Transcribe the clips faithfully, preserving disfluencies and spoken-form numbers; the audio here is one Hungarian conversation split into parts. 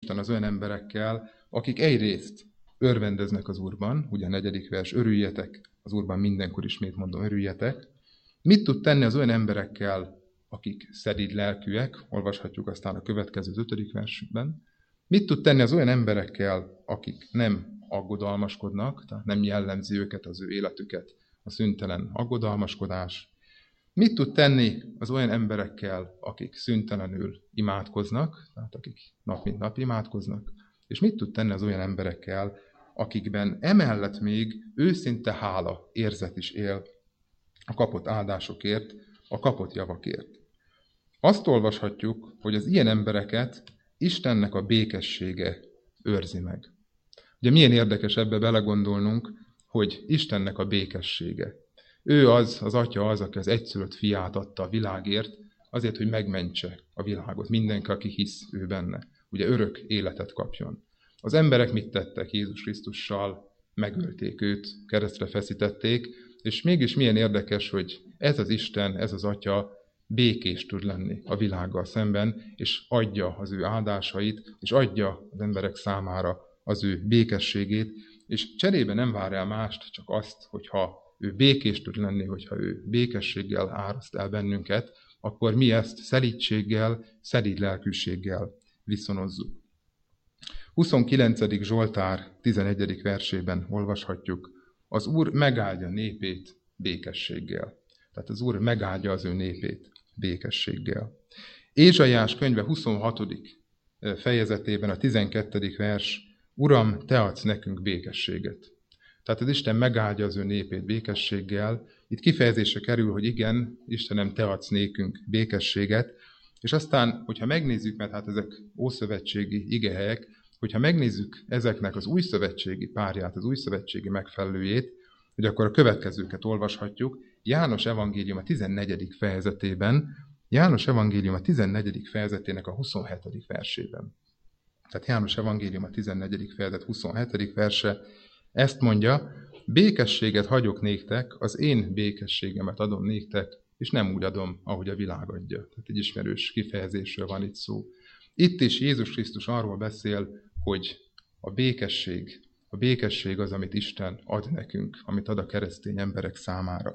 Isten az olyan emberekkel, akik egyrészt örvendeznek az Úrban, ugye a negyedik vers, örüljetek, az Úrban mindenkor, ismét mondom, örüljetek. Mit tud tenni az olyan emberekkel, akik szelíd lelkűek, olvashatjuk aztán a következő az ötödik versben. Mit tud tenni az olyan emberekkel, akik nem aggodalmaskodnak, tehát nem jellemzi őket, az ő életüket a szüntelen aggodalmaskodás. Mit tud tenni az olyan emberekkel, akik szüntelenül imádkoznak, tehát akik nap mint nap imádkoznak, és mit tud tenni az olyan emberekkel, akikben emellett még őszinte hála érzet is él a kapott áldásokért, a kapott javakért. Azt olvashatjuk, hogy az ilyen embereket Istennek a békessége őrzi meg. Ugye milyen érdekes ebbe belegondolnunk, hogy Istennek a békessége. Ő az, az Atya az, aki az egyszülött fiát adta a világért, azért, hogy megmentse a világot. Mindenki, aki hisz ő benne. Ugye örök életet kapjon. Az emberek mit tettek Jézus Krisztussal? Megölték őt, keresztre feszítették, és mégis milyen érdekes, hogy ez az Isten, ez az Atya békés tud lenni a világgal szemben, és adja az ő áldásait, és adja az emberek számára az ő békességét, és cserébe nem vár el mást, csak azt, hogyha ő békés tud lenni, hogyha ő békességgel áraszt el bennünket, akkor mi ezt szelídséggel, szelíd lelkűséggel viszonozzuk. huszonkilencedik Zsoltár tizenegyedik versében olvashatjuk, az Úr megáldja népét békességgel. Tehát az Úr megáldja az ő népét békességgel. Ézsaiás könyve huszonhatodik fejezetében a tizenkettedik vers, Uram, te adsz nekünk békességet. Tehát az Isten megáldja az ő népét békességgel. Itt kifejezésre kerül, hogy igen, Istenem, te adsz nékünk békességet. És aztán, hogyha megnézzük, mert hát ezek ószövetségi igehelyek, hogyha megnézzük ezeknek az újszövetségi párját, az újszövetségi megfelelőjét, hogy akkor a következőket olvashatjuk. János evangélium a tizennegyedik fejezetében, János evangélium a tizennegyedik fejezetének a huszonhetedik versében. Tehát János evangélium a tizennegyedik fejezet huszonhetedik verse ezt mondja, békességet hagyok néktek, az én békességemet adom néktek, és nem úgy adom, ahogy a világ adja. Tehát egy ismerős kifejezésről van itt szó. Itt is Jézus Krisztus arról beszél, hogy a békesség, a békesség az, amit Isten ad nekünk, amit ad a keresztény emberek számára.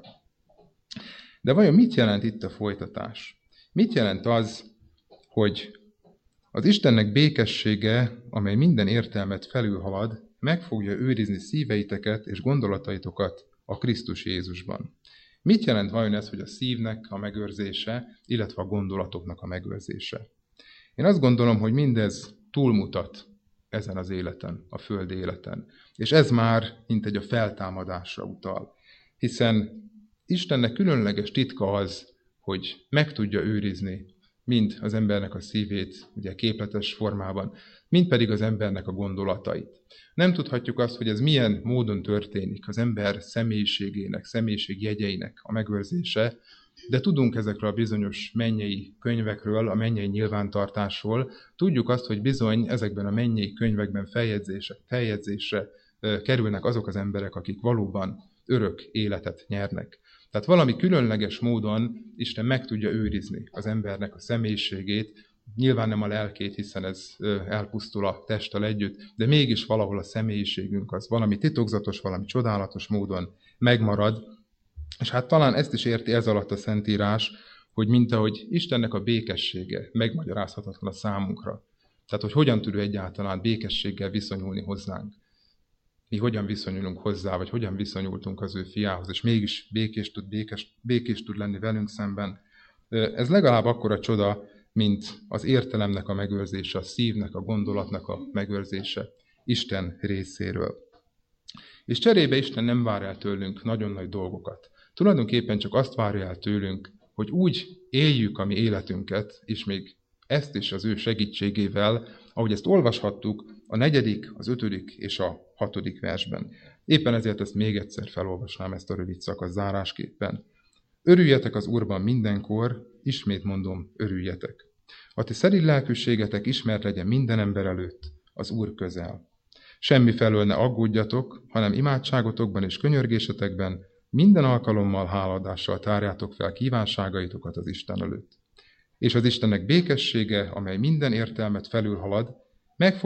De vajon mit jelent itt a folytatás? Mit jelent az, hogy az Istennek békessége, amely minden értelmet felülhalad, meg fogja őrizni szíveiteket és gondolataitokat a Krisztus Jézusban? Mit jelent vajon ez, hogy a szívnek a megőrzése, illetve a gondolatoknak a megőrzése? Én azt gondolom, hogy mindez túlmutat ezen az életen, a földi életen. És ez már mintegy a feltámadásra utal. Hiszen Istennek különleges titka az, hogy meg tudja őrizni mind az embernek a szívét, ugye képletes formában, mind pedig az embernek a gondolatait. Nem tudhatjuk azt, hogy ez milyen módon történik az ember személyiségének, személyiségjegyeinek a megőrzése, de tudunk ezekről a bizonyos mennyei könyvekről, a mennyei nyilvántartásról. Tudjuk azt, hogy bizony ezekben a mennyei könyvekben feljegyzések, feljegyzésre kerülnek azok az emberek, akik valóban örök életet nyernek. Tehát valami különleges módon Isten meg tudja őrizni az embernek a személyiségét, nyilván nem a lelkét, hiszen ez elpusztul a testtel együtt, de mégis valahol a személyiségünk az valami titokzatos, valami csodálatos módon megmarad. És hát talán ezt is érti ez alatt a Szentírás, hogy mint ahogy Istennek a békessége megmagyarázhatatlan a számunkra. Tehát, hogy hogyan tud ő egyáltalán békességgel viszonyulni hozzánk. Mi hogyan viszonyulunk hozzá, vagy hogyan viszonyultunk az ő fiához, és mégis békés tud, békés, békés tud lenni velünk szemben. Ez legalább akkora csoda, mint az értelemnek a megőrzése, a szívnek, a gondolatnak a megőrzése Isten részéről. És cserébe Isten nem vár el tőlünk nagyon nagy dolgokat. Tulajdonképpen csak azt várja el tőlünk, hogy úgy éljük a mi életünket, és még ezt is az ő segítségével, ahogy ezt olvashattuk a negyedik, az ötödik és a hatodik versben. Éppen ezért ezt még egyszer felolvasnám, ezt a rövid szakasz zárásképpen. Örüljetek az Úrban mindenkor, ismét mondom, örüljetek. A ti szelíd lelkűségetek ismert legyen minden ember előtt, az Úr közel. Semmi felől ne aggódjatok, hanem imádságotokban és könyörgésetekben minden alkalommal háladással tárjátok fel kívánságaitokat az Isten előtt. És az Istennek békessége, amely minden értelmet felülhalad, meg